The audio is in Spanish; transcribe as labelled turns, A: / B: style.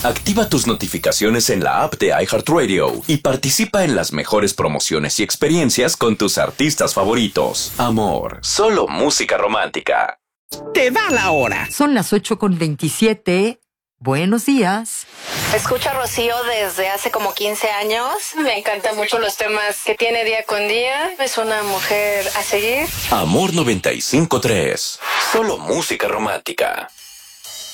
A: Activa tus notificaciones en la app de iHeartRadio y participa en las mejores promociones y experiencias con tus artistas favoritos. Amor, solo música romántica.
B: Te da la hora.
C: Son las 8:27. Buenos días.
D: Escucho a Rocío desde hace como 15 años. Me encantan mucho los temas que tiene día con día. Es una mujer a seguir.
A: Amor 95.3. Solo música romántica.